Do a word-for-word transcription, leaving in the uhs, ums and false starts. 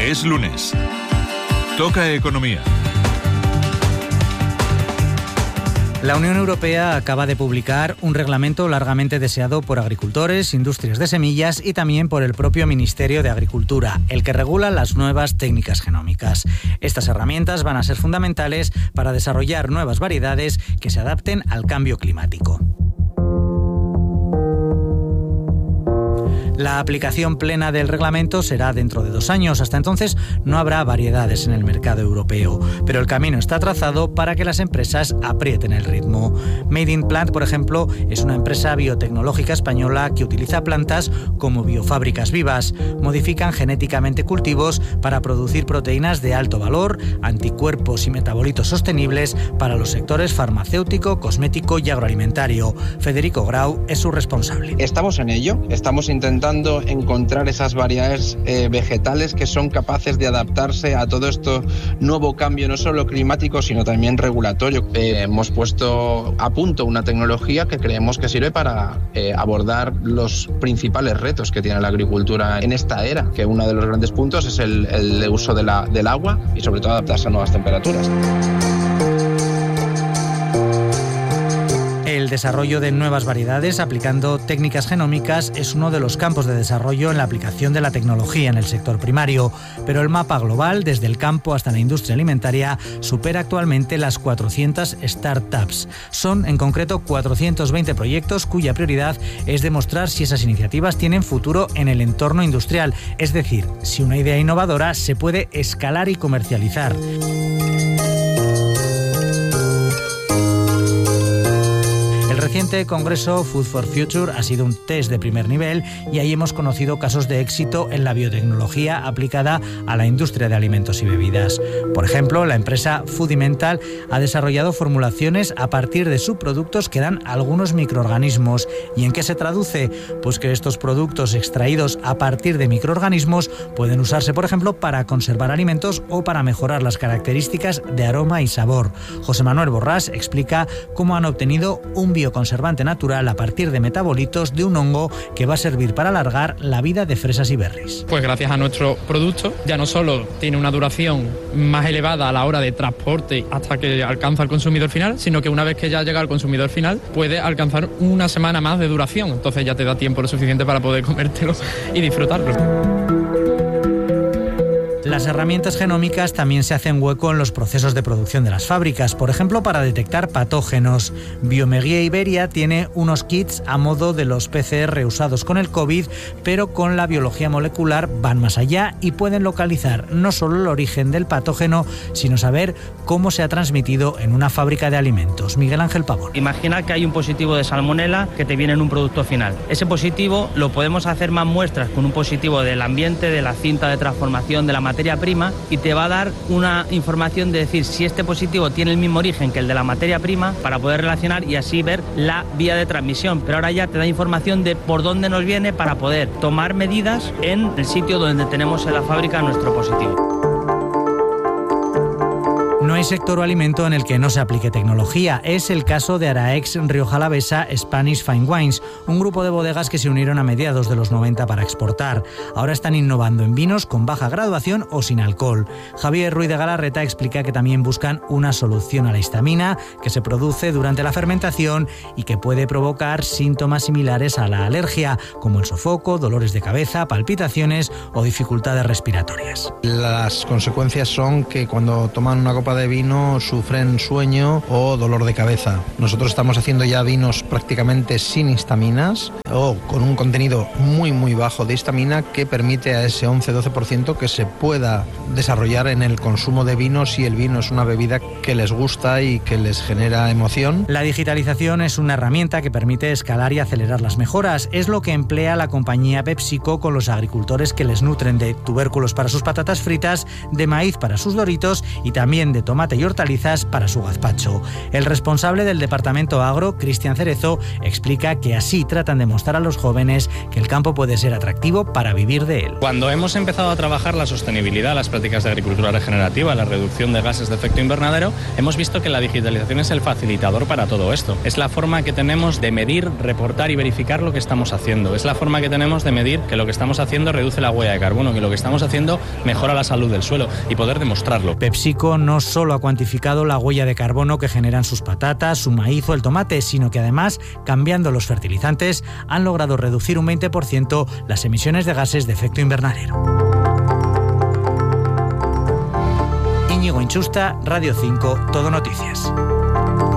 Es lunes. Toca economía. La Unión Europea acaba de publicar un reglamento largamente deseado por agricultores, industrias de semillas y también por el propio Ministerio de Agricultura, el que regula las nuevas técnicas genómicas. Estas herramientas van a ser fundamentales para desarrollar nuevas variedades que se adapten al cambio climático. La aplicación plena del reglamento será dentro de dos años. Hasta entonces no habrá variedades en el mercado europeo, pero el camino está trazado para que las empresas aprieten el ritmo. Made in Plant, por ejemplo, es una empresa biotecnológica española que utiliza plantas como biofábricas vivas. Modifican genéticamente cultivos para producir proteínas de alto valor, anticuerpos y metabolitos sostenibles para los sectores farmacéutico, cosmético y agroalimentario. Federico Grau es su responsable. Estamos en ello, estamos intentando encontrar esas variedades eh, vegetales que son capaces de adaptarse a todo este nuevo cambio, no solo climático, sino también regulatorio. Eh, hemos puesto a punto una tecnología que creemos que sirve para eh, abordar los principales retos que tiene la agricultura en esta era, que uno de los grandes puntos es el, el uso de la, del agua y sobre todo adaptarse a nuevas temperaturas. El desarrollo de nuevas variedades aplicando técnicas genómicas es uno de los campos de desarrollo en la aplicación de la tecnología en el sector primario, pero el mapa global, desde el campo hasta la industria alimentaria, supera actualmente las cuatrocientas startups. Son, en concreto, cuatrocientos veinte proyectos cuya prioridad es demostrar si esas iniciativas tienen futuro en el entorno industrial, es decir, si una idea innovadora se puede escalar y comercializar. El reciente congreso Food for Future ha sido un test de primer nivel y ahí hemos conocido casos de éxito en la biotecnología aplicada a la industria de alimentos y bebidas. Por ejemplo, la empresa Foodimental ha desarrollado formulaciones a partir de subproductos que dan algunos microorganismos. ¿Y en qué se traduce? Pues que estos productos extraídos a partir de microorganismos pueden usarse, por ejemplo, para conservar alimentos o para mejorar las características de aroma y sabor. José Manuel Borrás explica cómo han obtenido un bioconservante natural a partir de metabolitos de un hongo que va a servir para alargar la vida de fresas y berries. Pues gracias a nuestro producto ya no solo tiene una duración más elevada a la hora de transporte hasta que alcanza al consumidor final, sino que una vez que ya llega al consumidor final puede alcanzar una semana más de duración. Entonces ya te da tiempo lo suficiente para poder comértelo y disfrutarlo. Las herramientas genómicas también se hacen hueco en los procesos de producción de las fábricas, por ejemplo, para detectar patógenos. Biomeguía Iberia tiene unos kits a modo de los P C R usados con el COVID, pero con la biología molecular van más allá y pueden localizar no solo el origen del patógeno, sino saber cómo se ha transmitido en una fábrica de alimentos. Miguel Ángel Pavón. Imagina que hay un positivo de salmonela que te viene en un producto final. Ese positivo lo podemos hacer más muestras con un positivo del ambiente, de la cinta de transformación, de la materia prima, y te va a dar una información de decir si este positivo tiene el mismo origen que el de la materia prima para poder relacionar y así ver la vía de transmisión. Pero ahora ya te da información de por dónde nos viene para poder tomar medidas en el sitio donde tenemos en la fábrica nuestro positivo. No hay sector o alimento en el que no se aplique tecnología. Es el caso de Araex Rioja Alavesa Spanish Fine Wines, un grupo de bodegas que se unieron a mediados de los noventa para exportar. Ahora están innovando en vinos con baja graduación o sin alcohol. Javier Ruiz de Galarreta explica que también buscan una solución a la histamina que se produce durante la fermentación y que puede provocar síntomas similares a la alergia, como el sofoco, dolores de cabeza, palpitaciones o dificultades respiratorias. Las consecuencias son que cuando toman una copa de vino sufren sueño o dolor de cabeza. Nosotros estamos haciendo ya vinos prácticamente sin histaminas o con un contenido muy muy bajo de histamina que permite a ese once a doce por ciento que se pueda desarrollar en el consumo de vino si el vino es una bebida que les gusta y que les genera emoción. La digitalización es una herramienta que permite escalar y acelerar las mejoras. Es lo que emplea la compañía PepsiCo con los agricultores que les nutren de tubérculos para sus patatas fritas, de maíz para sus doritos y también de tomate tomate y hortalizas para su gazpacho. El responsable del departamento agro, Cristian Cerezo, explica que así tratan de mostrar a los jóvenes que el campo puede ser atractivo para vivir de él. Cuando hemos empezado a trabajar la sostenibilidad, las prácticas de agricultura regenerativa, la reducción de gases de efecto invernadero, hemos visto que la digitalización es el facilitador para todo esto. Es la forma que tenemos de medir, reportar y verificar lo que estamos haciendo. Es la forma que tenemos de medir que lo que estamos haciendo reduce la huella de carbono, que lo que estamos haciendo mejora la salud del suelo y poder demostrarlo. PepsiCo no solo ha cuantificado la huella de carbono que generan sus patatas, su maíz o el tomate, sino que además, cambiando los fertilizantes, han logrado reducir un veinte por ciento las emisiones de gases de efecto invernadero. Íñigo Inchusta, Radio cinco, Todo Noticias.